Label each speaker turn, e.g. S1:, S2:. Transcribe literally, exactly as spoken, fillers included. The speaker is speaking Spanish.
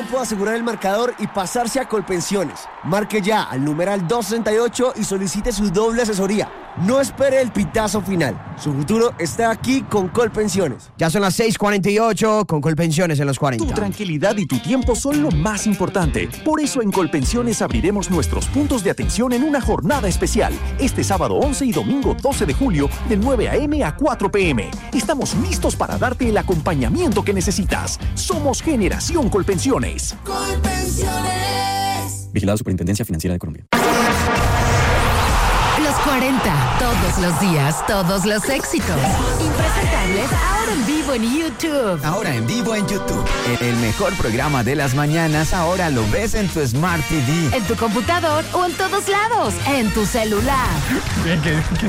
S1: tiempo de asegurar el marcador y pasarse a Colpensiones. Marque ya al numeral doscientos sesenta y ocho y solicite su doble asesoría. No espere el pitazo final. Su futuro está aquí con Colpensiones.
S2: Ya son las seis cuarenta y ocho con Colpensiones en los cuarenta.
S3: Tu tranquilidad y tu tiempo son lo más importante. Por eso en Colpensiones abriremos nuestros puntos de atención en una jornada especial. Este sábado once y domingo doce de julio de nueve a eme a cuatro pe eme. Estamos listos para darte el acompañamiento que necesitas. Somos Generación Colpensiones.
S4: Colpensiones. Vigilado Superintendencia Financiera de Colombia.
S5: Los cuarenta, todos los días, todos los éxitos. Impresentables, ahora en vivo en YouTube.
S6: Ahora en vivo en YouTube. El mejor programa de las mañanas ahora lo ves en tu Smart T V.
S5: En tu computador o en todos lados, en tu celular.